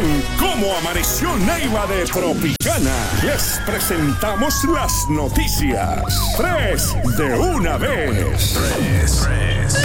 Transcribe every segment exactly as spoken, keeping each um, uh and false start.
cómo amaneció Neiva de Tropicana. Les presentamos las noticias. Tres de una vez. Tres, tres.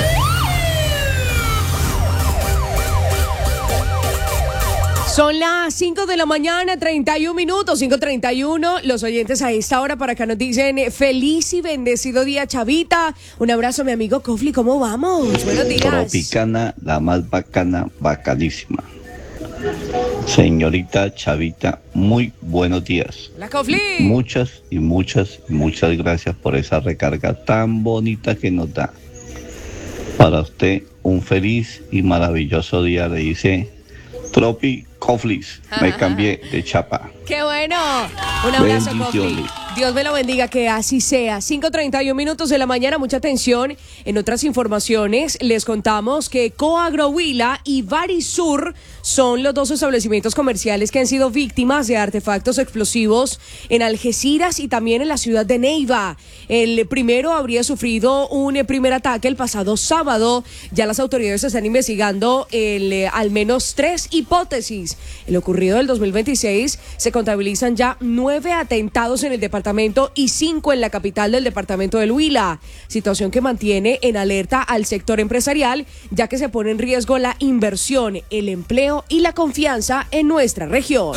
Son las cinco de la mañana, treinta y un minutos, cinco treinta y uno. Los oyentes a esta hora para acá nos dicen feliz y bendecido día, Chavita. Un abrazo, mi amigo Cofli, ¿cómo vamos? Buenos días. Tropicana, la más bacana, bacanísima. Señorita Chavita, muy buenos días. La Cofli. Muchas y muchas y muchas gracias por esa recarga tan bonita que nos da. Para usted, un feliz y maravilloso día, le dice Tropi Coflis. Me cambié de chapa. ¡Qué bueno! Un abrazo, Cofli. Dios me lo bendiga, que así sea. cinco treinta y un minutos de la mañana, mucha atención. En otras informaciones, les contamos que Coagrohuila y Barisur son los dos establecimientos comerciales que han sido víctimas de artefactos explosivos en Algeciras y también en la ciudad de Neiva. El primero habría sufrido un primer ataque el pasado sábado. Ya las autoridades están investigando el, eh, al menos tres hipótesis. En lo ocurrido del dos mil veintiséis se contabilizan ya nueve atentados en el departamento y cinco en la capital del departamento del Huila, situación que mantiene en alerta al sector empresarial, ya que se pone en riesgo la inversión, el empleo y la confianza en nuestra región.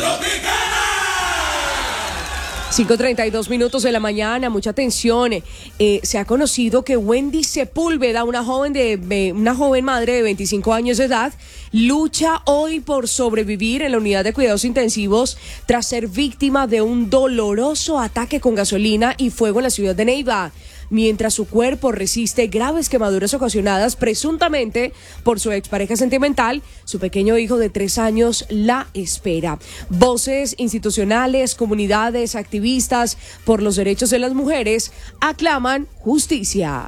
cinco treinta y dos minutos de la mañana, mucha atención. Eh, se ha conocido que Wendy Sepúlveda, una joven de eh, una joven madre de veinticinco años de edad, lucha hoy por sobrevivir en la unidad de cuidados intensivos tras ser víctima de un doloroso ataque con gasolina y fuego en la ciudad de Neiva. Mientras su cuerpo resiste graves quemaduras ocasionadas presuntamente por su expareja sentimental, su pequeño hijo de tres años la espera. Voces institucionales, comunidades, activistas por los derechos de las mujeres aclaman justicia.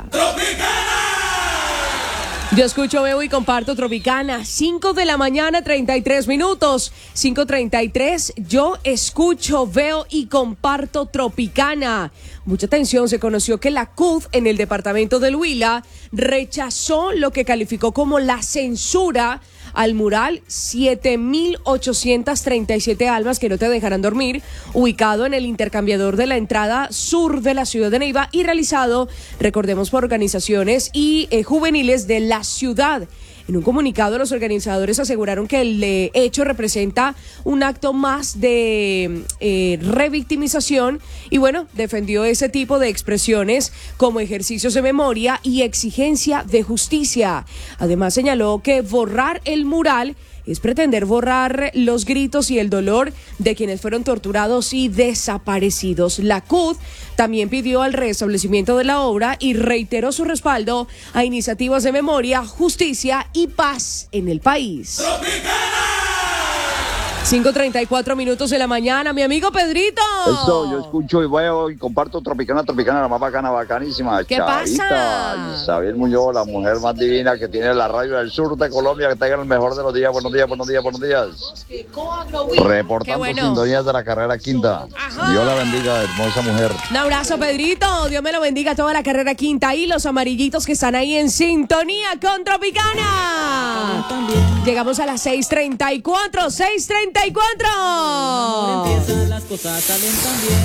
Yo escucho, veo y comparto Tropicana. cinco de la mañana, treinta y tres minutos. cinco treinta y tres. Yo escucho, veo y comparto Tropicana. Mucha atención, se conoció que la C U D en el departamento del Huila rechazó lo que calificó como la censura al mural siete mil ochocientas treinta y siete almas que no te dejarán dormir, ubicado en el intercambiador de la entrada sur de la ciudad de Neiva y realizado, recordemos, por organizaciones y eh, juveniles de la ciudad. En un comunicado, los organizadores aseguraron que el eh, hecho representa un acto más de eh, revictimización y, bueno, defendió ese tipo de expresiones como ejercicios de memoria y exigencia de justicia. Además, señaló que borrar el mural es pretender borrar los gritos y el dolor de quienes fueron torturados y desaparecidos. La C U D también pidió al restablecimiento de la obra y reiteró su respaldo a iniciativas de memoria, justicia y paz en el país. cinco treinta y cuatro minutos de la mañana, mi amigo Pedrito. Eso, yo escucho y veo y comparto Tropicana, Tropicana, la más bacana, bacanísima. ¿Qué Chavita, pasa? Isabel Muñoz, la mujer más divina que tiene la radio del sur de Colombia, que tenga el mejor de los días. Buenos días, buenos días, buenos días. Reportando bueno. sintonías de la carrera quinta. Ajá. Dios la bendiga, hermosa mujer. Un abrazo, Pedrito. Dios me lo bendiga, toda la carrera quinta y los amarillitos que están ahí en sintonía con Tropicana. Llegamos a las seis treinta y cuatro, seis treinta y cuatro. Empiezan las cosas salen tan bien.